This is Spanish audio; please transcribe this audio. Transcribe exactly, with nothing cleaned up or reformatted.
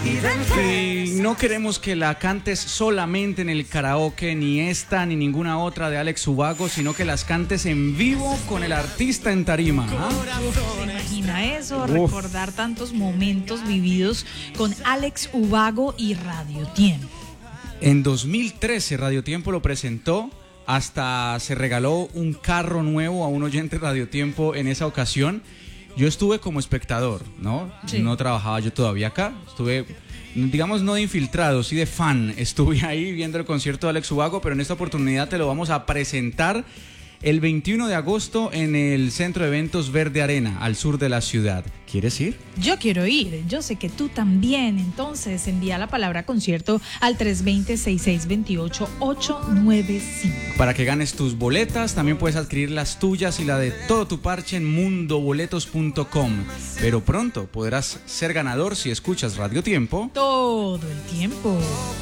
Y no queremos que la cantes solamente en el karaoke, ni esta ni ninguna otra de Alex Ubago, sino que las cantes en vivo con el artista en tarima. ¿Ah? ¿Se imagina eso? Uf. Recordar tantos momentos vividos con Alex Ubago y Radio Tiempo. En dos mil trece Radio Tiempo lo presentó, hasta se regaló un carro nuevo a un oyente de Radio Tiempo en esa ocasión. Yo estuve como espectador, ¿no? Sí. No trabajaba yo todavía acá, estuve, digamos, no de infiltrado, sí de fan. Estuve ahí viendo el concierto de Alex Ubago, pero en esta oportunidad te lo vamos a presentar el veintiuno de agosto en el Centro de Eventos Verde Arena, al sur de la ciudad. ¿Quieres ir? Yo quiero ir, yo sé que tú también. Entonces envía la palabra concierto al tres dos cero, seis seis dos ocho, ocho nueve cinco. Para que ganes tus boletas, también puedes adquirir las tuyas y la de todo tu parche en mundo boletos punto com. Pero pronto podrás ser ganador si escuchas Radio Tiempo todo el tiempo.